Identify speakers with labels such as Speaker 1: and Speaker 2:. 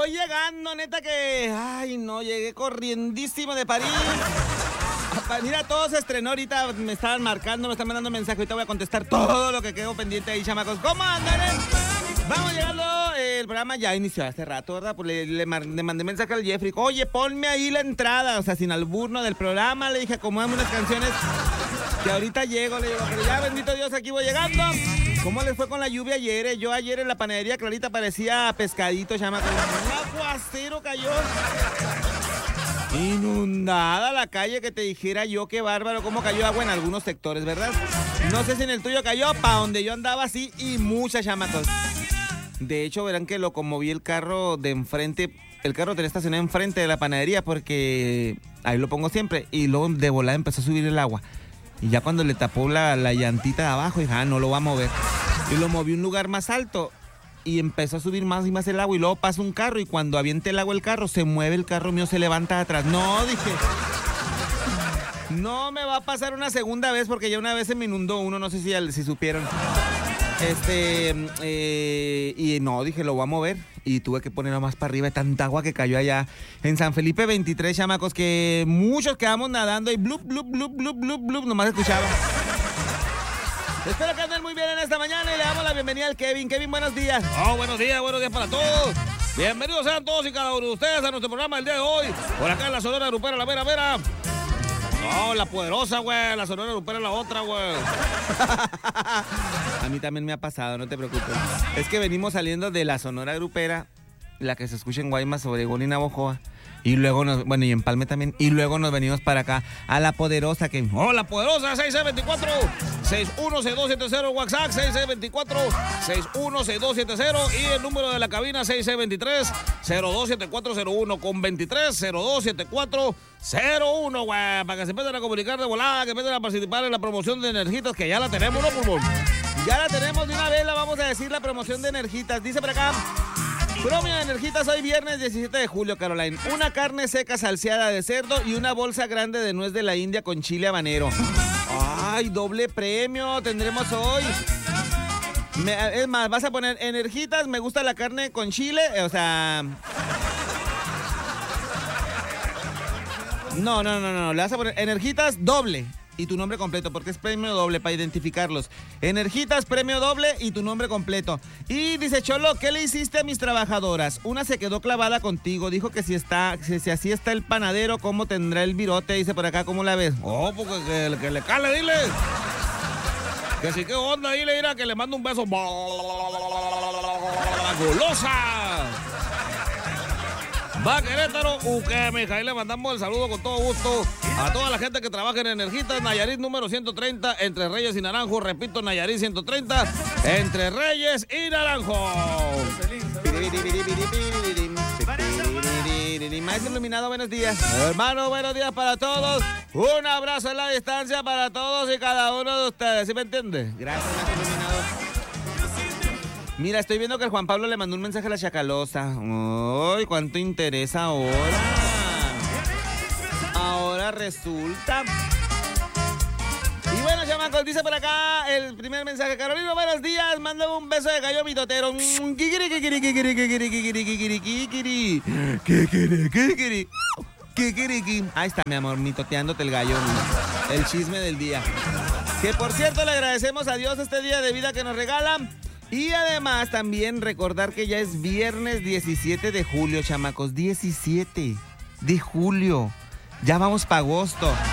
Speaker 1: voy llegando, neta que... Ay, no, llegué corriendísimo de París. Mira, todo se estrenó ahorita, me estaban marcando, me están mandando mensajes. Ahorita voy a contestar todo lo que quedó pendiente ahí, chamacos. ¿Cómo andan? Vamos llegando, el programa ya inició hace rato, ¿verdad? Pues le mandé mensaje al Jeffrey. Oye, ponme ahí la entrada, o sea, sin alburno del programa. Le dije, acomódame unas canciones que ahorita llego. Le digo, pero ya, bendito Dios, aquí voy llegando. ¿Cómo les fue con la lluvia ayer? Yo ayer en la panadería Clarita parecía pescadito, chamacos. Un aguacero cayó. Inundada la calle, que te dijera yo, qué bárbaro, cómo cayó agua en algunos sectores, ¿verdad? No sé si en el tuyo cayó, pa' donde yo andaba así, y muchas, chamacos. De hecho, verán que lo conmoví el carro de enfrente. El carro tenía estacionado enfrente de la panadería porque ahí lo pongo siempre. Y luego de volada empezó a subir el agua. Y ya cuando le tapó la llantita de abajo, dije, no lo va a mover. Y lo moví a un lugar más alto. Y empezó a subir más y más el agua. Y luego pasa un carro. Y cuando aviente el agua el carro, se mueve el carro mío, se levanta atrás. No, dije, no me va a pasar una segunda vez porque ya una vez se me inundó uno. No sé si supieron. Y no, dije, lo voy a mover. Y tuve que ponerlo más para arriba de tanta agua que cayó allá en San Felipe 23, chamacos, que muchos quedamos nadando y blup, blup, blup, blup, blup, blup, nomás escuchaba. Espero que anden muy bien en esta mañana y le damos la bienvenida al Kevin. Kevin, buenos días.
Speaker 2: Buenos días para todos. Bienvenidos sean todos y cada uno de ustedes a nuestro programa del día de hoy. Por acá en la Sonora Grupera, la mera. No, la poderosa, güey. La Sonora Grupera es la otra, güey.
Speaker 1: A mí también me ha pasado, no te preocupes. Es que venimos saliendo de la Sonora Grupera, la que se escucha en Guaymas, Obregón y Navojoa. Y luego y en Palme también. Y luego nos venimos para acá a La Poderosa, que...
Speaker 2: La Poderosa, 6624-616270, WhatsApp, 6624-616270. Y el número de la cabina, 6623-027401 con 23-027401, güey. Para que se empiecen a comunicar de volada, que empiecen a participar en la promoción de Energitas, que ya la tenemos, ¿no, pulmón?
Speaker 1: Ya la tenemos de una vez, la vamos a decir, la promoción de Energitas. Dice por acá... Promo de Energitas hoy viernes 17 de julio, Caroline. Una carne seca salseada de cerdo y una bolsa grande de nuez de la India con chile habanero. ¡Ay, doble premio tendremos hoy! Es más, vas a poner Energitas, me gusta la carne con chile, o sea... No, le vas a poner Energitas doble. Y tu nombre completo, porque es premio doble para identificarlos. Energitas, premio doble y tu nombre completo. Y dice Cholo, ¿qué le hiciste a mis trabajadoras? Una se quedó clavada contigo, dijo que si así está el panadero, ¿cómo tendrá el virote? Dice por acá, ¿cómo la ves?
Speaker 2: Pues que le cale, dile. Que sí, qué onda, dile, mira, que le mando un beso. ¡Golosa! Va Querétaro, mija, ahí le mandamos el saludo con todo gusto a toda la gente que trabaja en Energitas, Nayarit número 130, Entre Reyes y Naranjo, repito, Nayarit 130, Entre Reyes y Naranjo.
Speaker 1: Maestro Iluminado, buenos días. Hermano, buenos días para todos. Un abrazo en la distancia para todos y cada uno de ustedes, ¿sí me entiende? Gracias, Maestro Iluminado. Mira, estoy viendo que el Juan Pablo le mandó un mensaje a la Chacalosa. ¡Uy, cuánto interesa ahora! Ahora resulta. Y bueno, chamacos, dice por acá el primer mensaje. Carolina, buenos días. Mándame un beso de gallo mitotero. Ahí está, mi amor, mitoteándote el gallo. El chisme del día. Que por cierto, le agradecemos a Dios este día de vida que nos regalan. Y además también recordar que ya es viernes 17 de julio, chamacos. 17 de julio. Ya vamos para agosto.